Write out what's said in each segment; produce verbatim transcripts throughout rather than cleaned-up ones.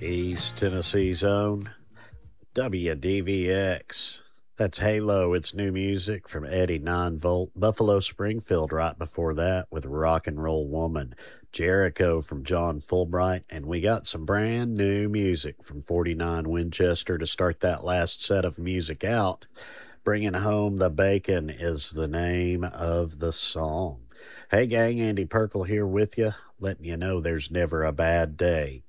East Tennessee's own W D V X. That's Halo. It's new music from Eddie nine volt. Buffalo Springfield right before that with Rock and Roll Woman. Jericho from John Fulbright. And we got some brand new music from forty-nine Winchester to start that last set of music out. Bringing Home the Bacon is the name of the song. Hey gang, Andy Perkle here with you, letting you know there's never a bad day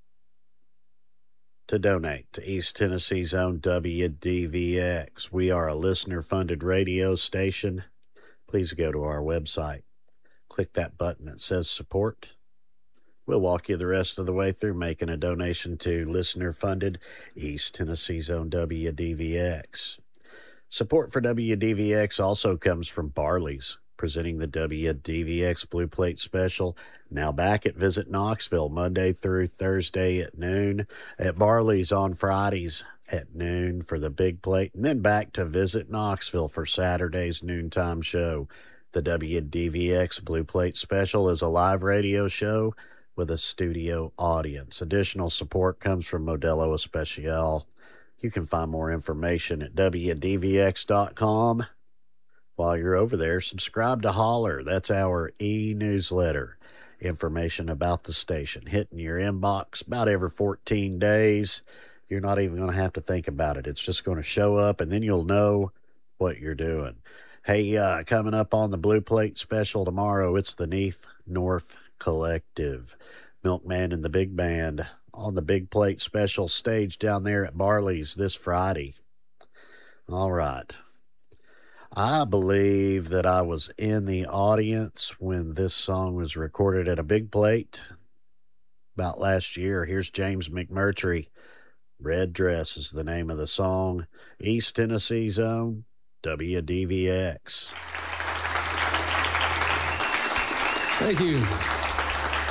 to donate to East Tennessee's own W D V X. We are a listener-funded radio station. Please go to our website. Click that button that says support. We'll walk you the rest of the way through making a donation to listener-funded East Tennessee's own W D V X. Support for W D V X also comes from Barley's, presenting the W D V X Blue Plate Special. Now back at Visit Knoxville Monday through Thursday at noon, at Barley's on Fridays at noon for the Big Plate, and then back to Visit Knoxville for Saturday's noontime show. The W D V X Blue Plate Special is a live radio show with a studio audience. Additional support comes from Modelo Especial. You can find more information at W D V X dot com. While you're over there, subscribe to Holler. That's our e-newsletter. Information about the station hitting your inbox about every fourteen days. You're not even going to have to think about it. It's just going to show up, and then you'll know what you're doing. Hey, uh, coming up on the Blue Plate Special tomorrow, it's the Neef North Collective. Milkman and the Big Band on the Big Plate Special stage down there at Barley's this Friday. All right. I believe that I was in the audience when this song was recorded at a Big Plate about last year. Here's James McMurtry. Red Dress is the name of the song. East Tennessee's own W D V X. Thank you.